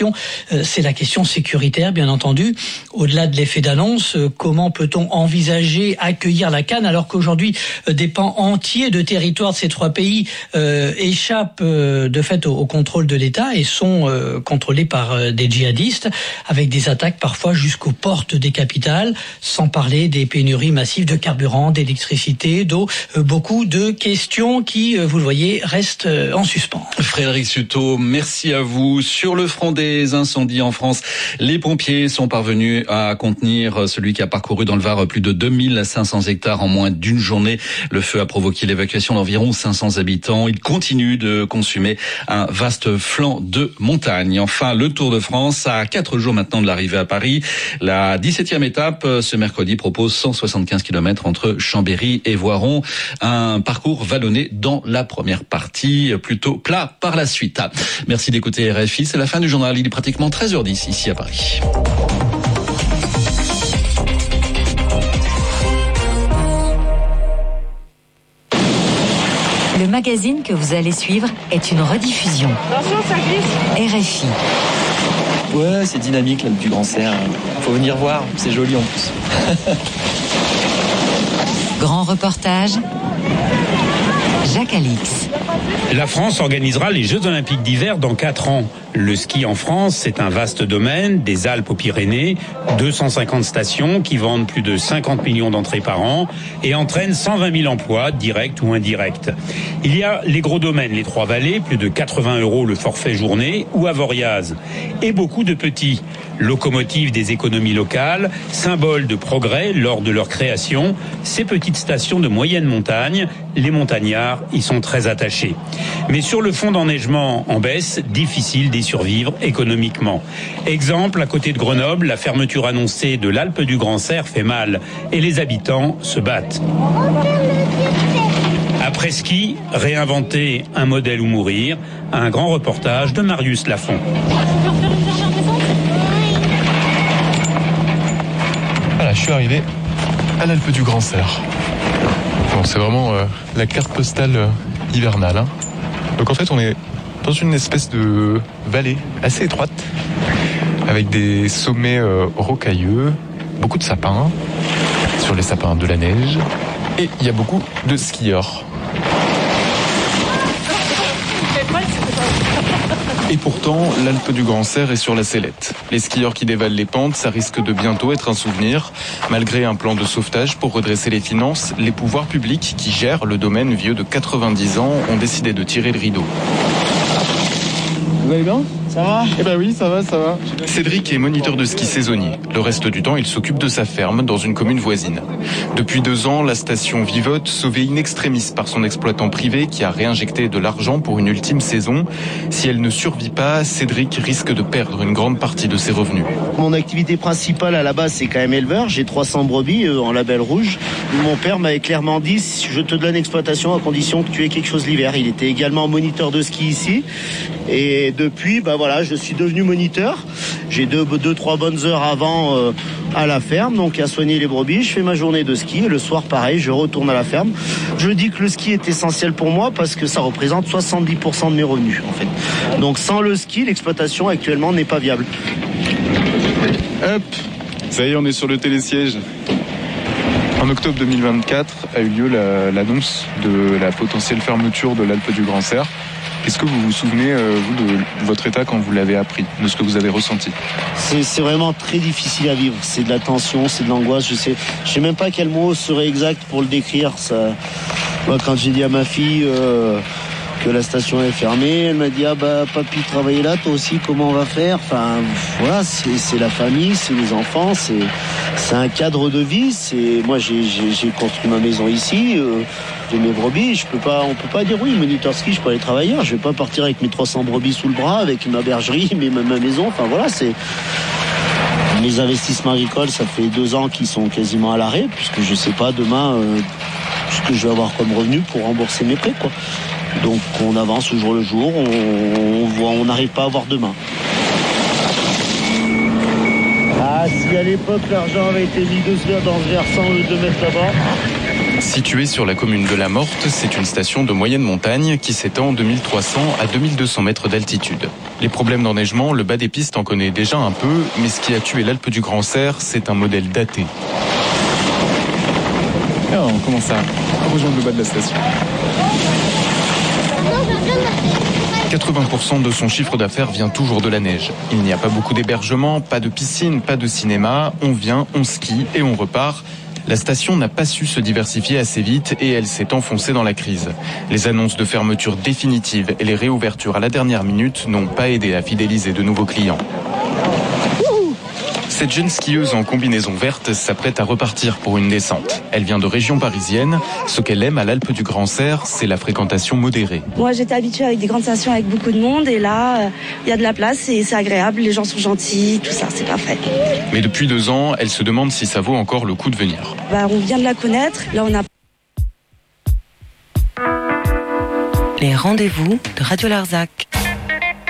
question, c'est la question sécuritaire, bien entendu. Au-delà de l'effet d'annonce, comment peut-on envisager accueillir la CAN alors qu'aujourd'hui des pans entiers de territoire de ces trois pays échappent de fait au contrôle de l'État et sont contrôlés par des djihadistes, avec des attaques parfois jusqu'aux portes des capitales, sans parler des pénuries massives de carburant, d'électricité, d'eau, beaucoup de questions qui, vous le voyez, restent en suspens. Frédéric Sutot, merci à vous. Sur le front des incendies en France, les pompiers sont parvenus à contenir celui qui a parcouru dans le Var plus de 2500 hectares en moins d'une journée. Le feu a provoqué l'évacuation d'environ 500 habitants. Il continue de consumer un vaste flanc de montagne. Enfin, le Tour de France, à 4 jours maintenant de l'arrivée à Paris. La 17e étape, ce mercredi, propose 175 km entre Chambéry et Voiron. Un parcours vallonné dans la première partie, plutôt plat par la suite. Merci d'écouter RFI. C'est la fin du journal. Il est pratiquement 13h10 ici à Paris. Le magazine que vous allez suivre est une rediffusion. Attention, ça glisse. RFI. Ouais, c'est dynamique l'Alpe du Grand Cerf. Faut venir voir, c'est joli en plus. Grand reportage. Jacques Alix. La France organisera les Jeux Olympiques d'hiver dans 4 ans. Le ski en France, c'est un vaste domaine, des Alpes aux Pyrénées, 250 stations qui vendent plus de 50 millions d'entrées par an et entraînent 120 000 emplois, directs ou indirects. Il y a les gros domaines, les Trois-Vallées, plus de 80 € le forfait journée, ou Avoriaz. Et beaucoup de petits, locomotives des économies locales, symboles de progrès lors de leur création, ces petites stations de moyenne montagne, les montagnards y sont très attachés. Mais sur le fond d'enneigement en baisse, difficile d'y survivre économiquement. Exemple, à côté de Grenoble, la fermeture annoncée de l'Alpe du Grand Cerf fait mal et les habitants se battent. Après ski, réinventer un modèle ou mourir, un grand reportage de Marius Lafont. Voilà, je suis arrivé à l'Alpe du Grand Cerf. Bon, c'est vraiment la carte postale hivernale. Hein. Donc en fait, on est dans une espèce de vallée assez étroite, avec des sommets rocailleux, beaucoup de sapins, sur les sapins de la neige, et il y a beaucoup de skieurs. Et pourtant, l'Alpe du Grand Cerf est sur la sellette. Les skieurs qui dévalent les pentes, ça risque de bientôt être un souvenir. Malgré un plan de sauvetage pour redresser les finances, les pouvoirs publics qui gèrent le domaine vieux de 90 ans ont décidé de tirer le rideau. Vous allez bien ? Ça va ? Eh ben oui, ça va. Cédric est moniteur de ski saisonnier. Le reste du temps, il s'occupe de sa ferme dans une commune voisine. Depuis 2 ans, la station vivote, sauvée in extremis par son exploitant privé qui a réinjecté de l'argent pour une ultime saison. Si elle ne survit pas, Cédric risque de perdre une grande partie de ses revenus. Mon activité principale à la base, c'est quand même éleveur. J'ai 300 brebis en label rouge. Mon père m'avait clairement dit, je te donne l'exploitation à condition que tu aies quelque chose l'hiver. Il était également moniteur de ski ici. Et depuis, voilà, je suis devenu moniteur. J'ai 2-3 bonnes heures avant à la ferme, donc à soigner les brebis. Je fais ma journée de ski et le soir, pareil, je retourne à la ferme. Je dis que le ski est essentiel pour moi parce que ça représente 70% de mes revenus, en fait. Donc sans le ski, l'exploitation actuellement n'est pas viable. Hop, ça y est, on est sur le télésiège. En octobre 2024 a eu lieu l'annonce de la potentielle fermeture de l'Alpe du Grand Cerf. Est-ce que vous vous souvenez, vous, de votre état quand vous l'avez appris, de ce que vous avez ressenti ? C'est vraiment très difficile à vivre. C'est de la tension, c'est de l'angoisse. Je sais même pas quel mot serait exact pour le décrire. Ça, moi, quand j'ai dit à ma fille que la station est fermée, elle m'a dit papy travaille là, toi aussi, comment on va faire ? Enfin voilà, c'est la famille, c'est les enfants, c'est un cadre de vie. Moi j'ai construit ma maison ici. J'ai mes brebis, on peut pas dire oui, moniteur ski, je peux aller travailler. Je vais pas partir avec mes 300 brebis sous le bras, avec ma bergerie, ma maison. Enfin voilà, c'est mes investissements agricoles. Ça fait 2 ans qu'ils sont quasiment à l'arrêt, puisque je sais pas demain ce que je vais avoir comme revenu pour rembourser mes prêts, quoi. Donc on avance au jour le jour, on n'arrive pas à voir demain. Si à l'époque l'argent avait été mis dans ce versant au lieu de le mettre là-bas, Située sur la commune de La Morte, c'est une station de moyenne montagne qui s'étend de 1300 à 2200 mètres d'altitude. Les problèmes d'enneigement, le bas des pistes en connaît déjà un peu, mais ce qui a tué l'Alpe du Grand Serre, c'est un modèle daté. Alors, on commence à rejoindre le bas de la station. 80% de son chiffre d'affaires vient toujours de la neige. Il n'y a pas beaucoup d'hébergements, pas de piscine, pas de cinéma. On vient, on skie et on repart. La station n'a pas su se diversifier assez vite et elle s'est enfoncée dans la crise. Les annonces de fermeture définitive et les réouvertures à la dernière minute n'ont pas aidé à fidéliser de nouveaux clients. Cette jeune skieuse en combinaison verte s'apprête à repartir pour une descente. Elle vient de région parisienne. Ce qu'elle aime à l'Alpe du Grand Serre, c'est la fréquentation modérée. Moi, j'étais habituée avec des grandes stations avec beaucoup de monde et là, il y a de la place et c'est agréable. Les gens sont gentils, tout ça, c'est parfait. Mais depuis 2 ans, elle se demande si ça vaut encore le coup de venir. On vient de la connaître. Là, on a... Les rendez-vous de Radio Larzac.